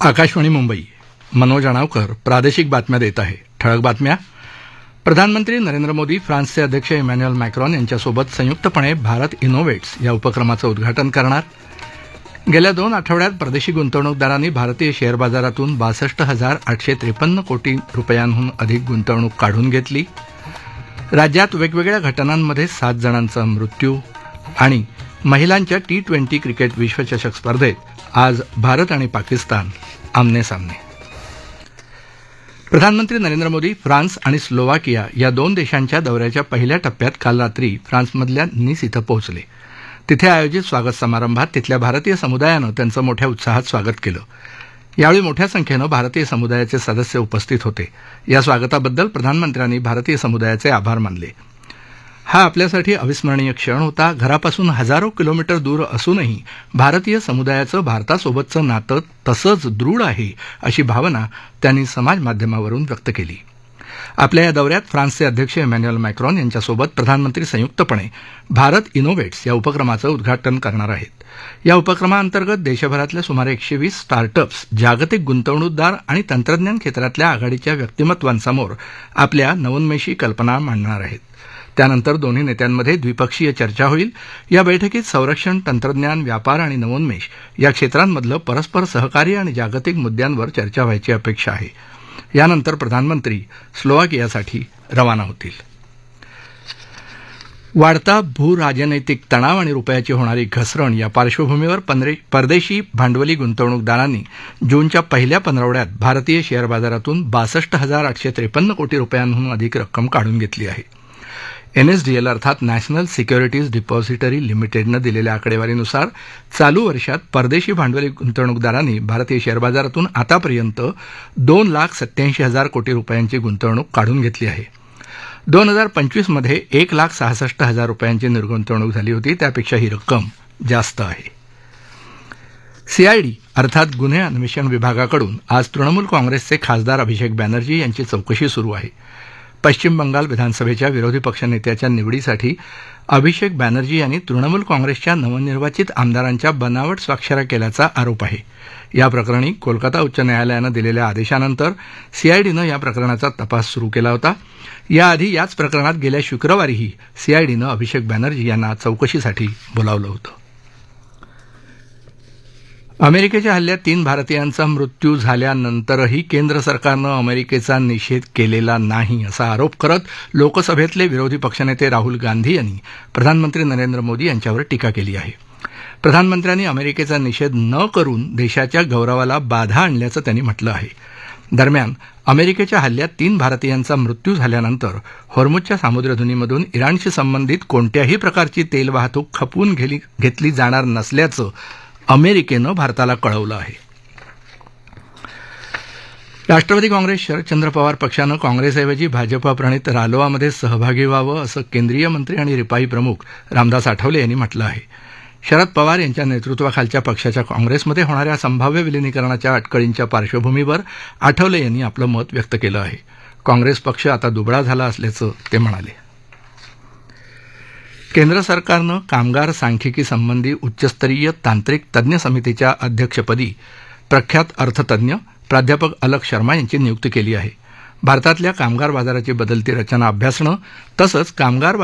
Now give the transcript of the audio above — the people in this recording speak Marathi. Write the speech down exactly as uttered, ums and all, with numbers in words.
आकाशवाणी मुंबई. मनोज अणावकर प्रादेशिक बातम्या देत आहे. ठळक बातम्या. प्रधानमंत्री नरेंद्र मोदी फ्रान्सचे अध्यक्ष इमॅन्युअल मॅक्रॉन यांच्यासोबत संयुक्तपणे भारत इनोव्हेट्स या उपक्रमाचं उद्घाटन करणार. गेल्या दोन आठवड्यात परदेशी गुंतवणूकदारांनी भारतीय शेअर बाजारातून बासष्ट हजार आठशे त्रेपन्न कोटी रुपयांहून अधिक गुंतवणूक काढून घेतली. राज्यात वेगवेगळ्या घटनांमध्ये सात जणांचा मृत्यू. आणि महिलांच्या टी ट्वेंटी क्रिकेट विश्वचषक स्पर्धेत आज भारत आणि पाकिस्तान आमने सामने. प्रधानमंत्री नरेंद्र मोदी फ्रान्स आणि स्लोवाकिया या दोन देशांच्या दौऱ्याच्या पहिल्या टप्प्यात काल रात्री फ्रान्समधल्या निस इथं पोहोचले. तिथे आयोजित स्वागत समारंभात तिथल्या भारतीय समुदायानं त्यांचं मोठ्या उत्साहात स्वागत केलं. यावेळी मोठ्या संख्येनं भारतीय समुदायाचे सदस्य उपस्थित होते. या स्वागताबद्दल प्रधानमंत्र्यांनी भारतीय समुदायाचे आभार मानले. हा आपल्यासाठी अविस्मरणीय क्षण होता. घरापासून हजारो किलोमीटर दूर असूनही भारतीय समुदायाचं भारतासोबतचं नातं तसंच दृढ आहे अशी भावना त्यांनी समाज माध्यमावरून व्यक्त केली. आपल्या या दौऱ्यात फ्रान्सचे अध्यक्ष इमॅन्युअल मॅक्रॉन यांच्यासोबत प्रधानमंत्री संयुक्तपणे भारत इनोव्हेट्स या उपक्रमाचं उद्घाटन करणार आहेत. या उपक्रमाअंतर्गत देशभरातल्या सुमारे एकशे वीस स्टार्टअप्स जागतिक गुंतवणूकदार आणि तंत्रज्ञान क्षेत्रातल्या आघाडीच्या व्यक्तिमत्वांसमोर आपल्या नवोन्मेषी कल्पना मांडणार आहेत. त्यानंतर दोन्ही नेत्यांमध्ये द्विपक्षीय चर्चा होईल. या बैठकीत संरक्षण, तंत्रज्ञान, व्यापार आणि नवोन्मेष या क्षेत्रांमधलं परस्पर सहकार्य आणि जागतिक मुद्द्यांवर चर्चा व्हायची अपेक्षा आहे. यानंतर प्रधानमंत्री स्लोवाकियासाठी रवाना होतील. वाढता भूराजनैतिक तणाव आणि रुपयाची होणारी घसरण या पार्श्वभूमीवर परदेशी भांडवली गुंतवणूकदारांनी जूनच्या पहिल्या पंधरवड्यात भारतीय शेअर बाजारातून बासष्ट हजार आठशे त्रेपन्न कोटी रुपयांहून अधिक रक्कम काढून घेतली आहे. एनएसडीएल अर्थात नॅशनल सिक्युरिटीज डिपॉझिटरी लिमिटेडनं दिलेल्या आकडेवारीनुसार चालू वर्षात परदेशी भांडवली गुंतवणूकदारांनी भारतीय शेअर बाजारातून आतापर्यंत दोन लाख सत्याऐंशी हजार कोटी रुपयांची गुंतवणूक काढून घेतली आहे. दोन हजार पंचवीसमध्ये एक लाख सहासष्ट हजार रुपयांची निर्गुंतवणूक झाली होती. त्यापेक्षा ही रक्कम जास्त आहे. सीआयडी अर्थात गुन्हे अन्वेषण विभागाकडून आज तृणमूल काँग्रेसचे खासदार अभिषेक बॅनर्जी यांची चौकशी सुरू आहे. पश्चिम बंगाल विधानसभेच्या विरोधी पक्षनेत्याच्या निवडीसाठी अभिषेक बॅनर्जी यांनी तृणमूल काँग्रेसच्या नवनिर्वाचित आमदारांच्या बनावट स्वाक्षऱ्या केल्याचा आरोप आहे. या प्रकरणी कोलकाता उच्च न्यायालयानं दिलेल्या आदेशानंतर सीआयडीनं या प्रकरणाचा तपास सुरू केला होता. याआधी याच प्रकरणात गेल्या शुक्रवारीही सीआयडीनं अभिषेक बॅनर्जी यांना चौकशीसाठी बोलावलं होतं. अमेरिकेच्या हल्ल्यात तीन भारतीयांचा मृत्यू झाल्यानंतरही केंद्र सरकारनं अमेरिकेचा निषेध केलेला नाही असा आरोप करत लोकसभेतले विरोधी पक्षनेते राहुल गांधी यांनी प्रधानमंत्री नरेंद्र मोदी यांच्यावर टीका केली आहे. प्रधानमंत्र्यांनी अमेरिकेचा निषेध न करून देशाच्या गौरवाला बाधा आणल्याचं त्यांनी म्हटलं आहे. दरम्यान अमेरिकेच्या हल्ल्यात तीन भारतीयांचा मृत्यू झाल्यानंतर होर्मुझच्या सामुद्रधुनीमधून इराणशी संबंधित कोणत्याही प्रकारची तेल वाहतूक खपवून घेतली जाणार नसल्याचं अमेरिकेनं भारताला कळवलं आहे. राष्ट्रवादी काँग्रेस शरदचंद्र पवार पक्षानं काँग्रेसऐवजी भाजपा प्रणित रालोआमध्ये सहभागी व्हावं असं केंद्रीय मंत्री आणि रिपाई प्रमुख रामदास आठवले यांनी म्हटलं आहे. शरद पवार यांच्या नेतृत्वाखालच्या पक्षाच्या काँग्रेसमध्ये होणाऱ्या संभाव्य विलिनीकरणाच्या अटकळींच्या पार्श्वभूमीवर आठवले यांनी आपलं मत व्यक्त केलं आहे. काँग्रेस पक्ष आता दुबळा झाला असल्याचं ते म्हणाले. केंद्र सरकारनं कामगार सांख्यिकी संबंधी उच्चस्तरीय तांत्रिक तज्ज्ञ समितीच्या अध्यक्षपदी प्रख्यात अर्थतज्ज्ञ प्राध्यापक अलक शर्मा यांची नियुक्ती केली आहे. भारतातल्या कामगार बाजाराची बदलती रचना अभ्यासणं तसंच कामगार